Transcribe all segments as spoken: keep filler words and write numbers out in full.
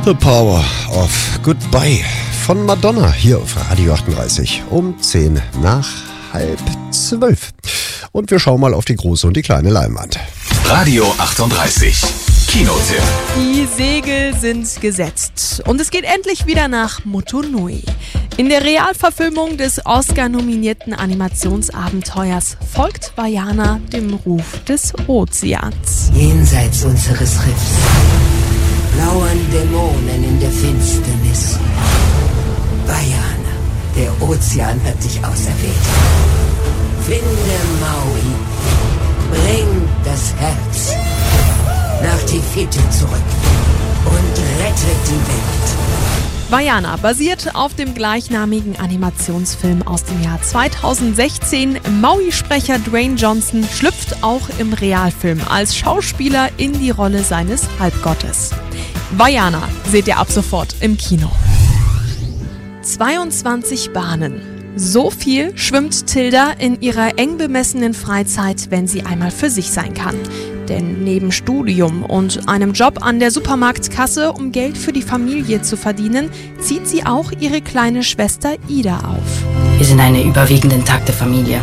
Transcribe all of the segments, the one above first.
The Power of Goodbye von Madonna hier auf Radio achtunddreißig um zehn nach halb zwölf. Und wir schauen mal auf die große und die kleine Leinwand. Radio achtunddreißig, Kinotipp. Die Segel sind gesetzt und es geht endlich wieder nach Motunui. In der Realverfilmung des Oscar-nominierten Animationsabenteuers folgt Vaiana dem Ruf des Ozeans. Jenseits unseres Riffs lauern Dämonen in der Finsternis. Vaiana, der Ozean hat dich auserwählt. Finde Maui, bring das Herz nach Tifiti zurück und rette die Welt. Vaiana basiert auf dem gleichnamigen Animationsfilm aus dem Jahr zweitausendsechzehn. Maui-Sprecher Dwayne Johnson schlüpft auch im Realfilm als Schauspieler in die Rolle seines Halbgottes. Vaiana seht ihr ab sofort im Kino. zweiundzwanzig Bahnen. So viel schwimmt Tilda in ihrer eng bemessenen Freizeit, wenn sie einmal für sich sein kann. Denn neben Studium und einem Job an der Supermarktkasse, um Geld für die Familie zu verdienen, zieht sie auch ihre kleine Schwester Ida auf. Wir sind eine überwiegend intakte Familie.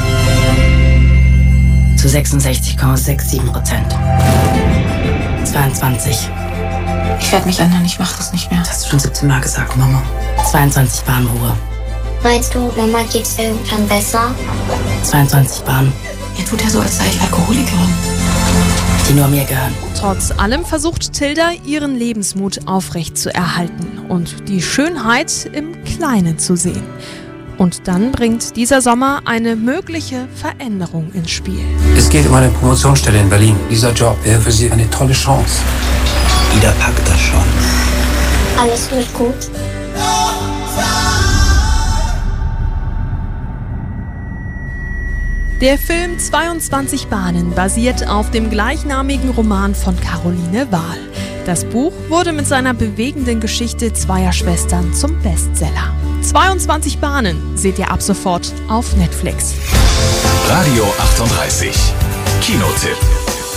Zu sechsundsechzig Komma siebenundsechzig Prozent. zweiundzwanzig. Ich werde mich ändern, ich mache das nicht mehr. Das hast du schon siebzehn Mal gesagt, Mama. zweiundzwanzig Bahn Ruhe. Meinst du, Mama geht's irgendwann besser? zweiundzwanzig Bahn. Ihr tut ja so, als sei ich Alkoholikerin. Die nur mir gehören. Trotz allem versucht Tilda, ihren Lebensmut aufrechtzuerhalten und die Schönheit im Kleinen zu sehen. Und dann bringt dieser Sommer eine mögliche Veränderung ins Spiel. Es geht um eine Promotionsstelle in Berlin. Dieser Job wäre für Sie eine tolle Chance. Ida packt das schon. Alles wird gut. Der Film zweiundzwanzig Bahnen basiert auf dem gleichnamigen Roman von Caroline Wahl. Das Buch wurde mit seiner bewegenden Geschichte zweier Schwestern zum Bestseller. zweiundzwanzig Bahnen seht ihr ab sofort auf Netflix. Radio achtunddreißig, Kinotipp.